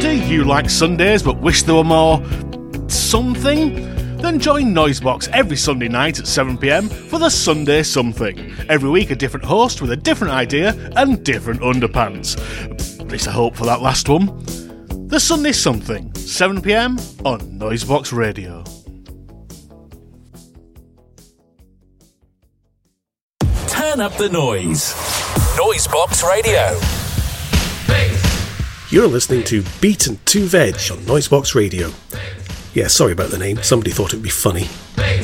Do you like Sundays but wish there were more something? Then join Noisebox every Sunday night at 7pm for the Sunday Something. Every week a different host with a different idea and different underpants. At least I hope for that last one. The Sunday Something, 7pm on Noisebox Radio. Turn up the noise. Noisebox Radio. You're listening to Beat and 2 Veg on Noisebox Radio. Yeah, sorry about the name. Somebody thought it'd be funny.